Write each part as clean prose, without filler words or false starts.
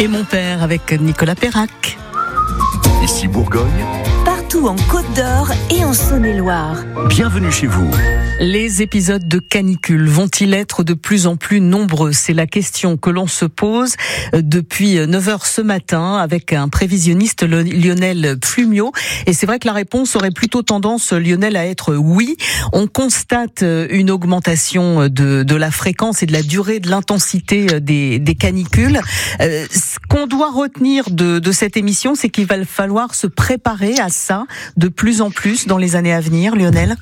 Et mon père avec Nicolas Perrac. Ici Bourgogne. Partout en Côte d'Or et en Saône-et-Loire. Bienvenue chez vous. Les épisodes de canicule vont-ils être de plus en plus nombreux ? C'est la question que l'on se pose depuis 9h ce matin avec un prévisionniste, Lionel Plumiot. Et c'est vrai que la réponse aurait plutôt tendance, Lionel, à être oui. On constate une augmentation de la fréquence et de la durée de l'intensité des canicules. Ce qu'on doit retenir de cette émission, c'est qu'il va falloir se préparer à ça de plus en plus dans les années à venir, Lionel.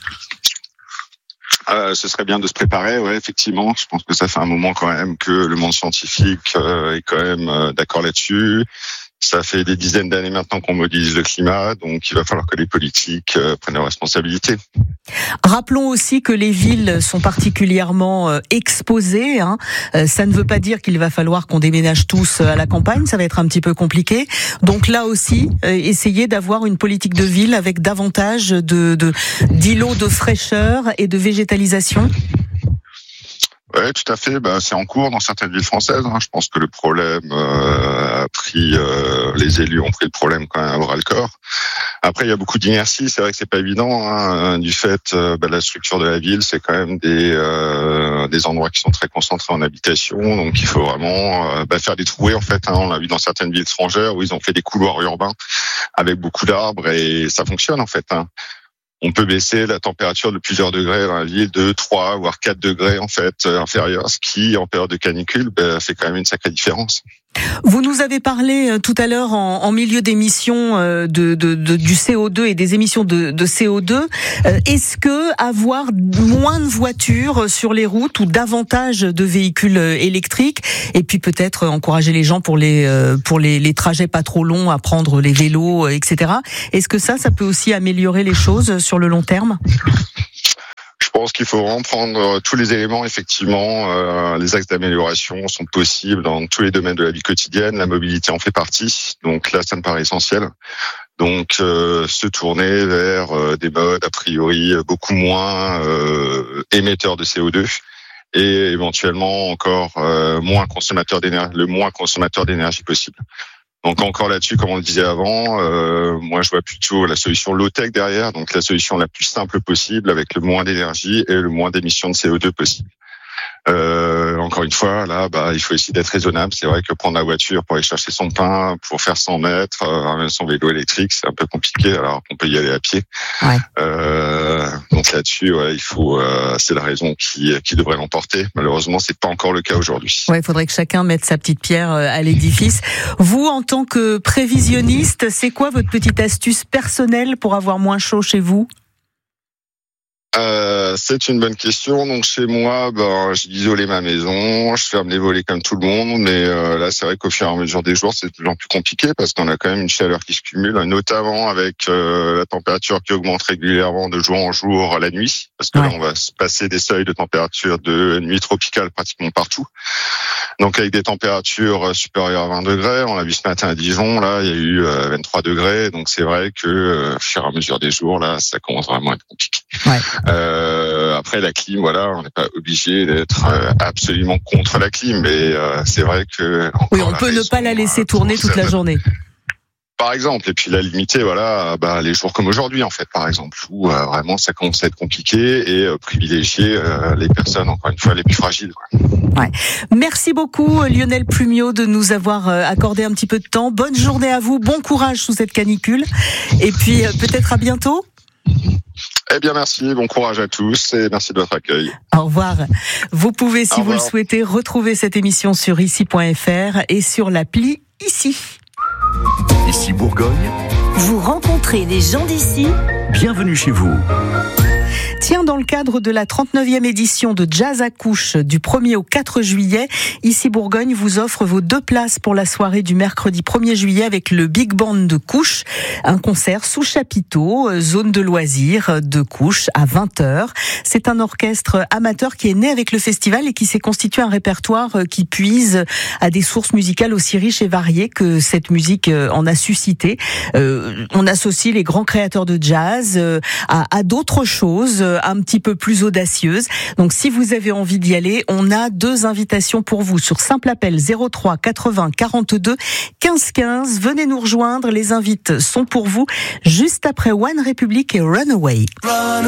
Ce serait bien de se préparer, ouais, effectivement. Je pense que ça fait un moment quand même que le monde scientifique est quand même d'accord là-dessus. Ça fait des dizaines d'années maintenant qu'on modélise le climat, donc il va falloir que les politiques prennent leurs responsabilités. Rappelons aussi que les villes sont particulièrement exposées. Ça ne veut pas dire qu'il va falloir qu'on déménage tous à la campagne, ça va être un petit peu compliqué. Donc là aussi, essayer d'avoir une politique de ville avec davantage d'îlots de fraîcheur et de végétalisation. Ouais, tout à fait. C'est en cours dans certaines villes françaises. Je pense que le problème a pris, les élus ont pris le problème quand même à bras le corps. Après, il y a beaucoup d'inertie. C'est vrai que c'est pas évident, du fait la structure de la ville, c'est quand même des endroits qui sont très concentrés en habitation. Donc, il faut vraiment faire des trouées en fait. On l'a vu dans certaines villes étrangères où ils ont fait des couloirs urbains avec beaucoup d'arbres et ça fonctionne en fait. On peut baisser la température de plusieurs degrés dans la ville, 2, 3, voire 4 degrés en fait inférieurs, ce qui en période de canicule fait quand même une sacrée différence. Vous nous avez parlé tout à l'heure en milieu d'émission du CO2 et des émissions de CO2. Est-ce que avoir moins de voitures sur les routes ou davantage de véhicules électriques et puis peut-être encourager les gens pour les trajets pas trop longs à prendre les vélos, etc. Est-ce que ça peut aussi améliorer les choses sur le long terme ? Je pense qu'il faut vraiment prendre tous les éléments. Effectivement, les axes d'amélioration sont possibles dans tous les domaines de la vie quotidienne. La mobilité en fait partie. Donc là, ça me paraît essentiel. Donc, se tourner vers des modes a priori beaucoup moins émetteurs de CO2 et éventuellement encore le moins consommateur d'énergie possible. Donc encore là-dessus, comme on le disait avant, moi je vois plutôt la solution low-tech derrière, donc la solution la plus simple possible avec le moins d'énergie et le moins d'émissions de CO2 possible. Encore une fois, là, il faut essayer d'être raisonnable. C'est vrai que prendre la voiture pour aller chercher son pain, pour faire 100 mètres, même son vélo électrique, c'est un peu compliqué, alors qu'on peut y aller à pied. Ouais. Donc là-dessus, ouais, il faut, c'est la raison qui devrait l'emporter. Malheureusement, c'est pas encore le cas aujourd'hui. Ouais, il faudrait que chacun mette sa petite pierre à l'édifice. Vous, en tant que prévisionniste, c'est quoi votre petite astuce personnelle pour avoir moins chaud chez vous ? C'est une bonne question. Donc chez moi, j'ai isolé ma maison, je ferme les volets comme tout le monde, mais là c'est vrai qu'au fur et à mesure des jours, c'est de plus en plus compliqué parce qu'on a quand même une chaleur qui se cumule, notamment avec la température qui augmente régulièrement de jour en jour la nuit, parce que là on va se passer des seuils de température de nuit tropicale pratiquement partout. Donc avec des températures supérieures à 20 degrés, on l'a vu ce matin à Dijon, là il y a eu 23 degrés, donc c'est vrai que au fur et à mesure des jours, là ça commence vraiment à être compliqué. Ouais. Après la clim, voilà, on n'est pas obligé d'être absolument contre la clim, mais c'est vrai que oui, on peut ne pas la laisser tourner toute la journée. Par exemple, et puis la limiter, voilà, les jours comme aujourd'hui en fait, par exemple, où vraiment ça commence à être compliqué et privilégier les personnes, encore une fois, les plus fragiles. Quoi. Ouais. Merci beaucoup Lionel Plumiot de nous avoir accordé un petit peu de temps. Bonne journée à vous, bon courage sous cette canicule, et puis peut-être à bientôt. Eh bien, merci, bon courage à tous et merci de votre accueil. Au revoir. Vous pouvez, si vous le souhaitez, retrouver cette émission sur ici.fr et sur l'appli Ici. Ici Bourgogne. Vous rencontrez des gens d'ici. Bienvenue chez vous. Tiens, dans le cadre de la 39e édition de Jazz à Couches du 1er au 4 juillet, Ici Bourgogne vous offre vos 2 places pour la soirée du mercredi 1er juillet avec le Big Band de Couches. Un concert sous chapiteau, zone de loisirs de Couches à 20h. C'est un orchestre amateur qui est né avec le festival et qui s'est constitué un répertoire qui puise à des sources musicales aussi riches et variées que cette musique en a suscité. On associe les grands créateurs de jazz à d'autres choses. un petit peu plus audacieuse. Donc si vous avez envie d'y aller, on a 2 invitations pour vous sur simple appel 03 80 42 15 15. Venez nous rejoindre, les invites sont pour vous juste après One Republic et Runaway.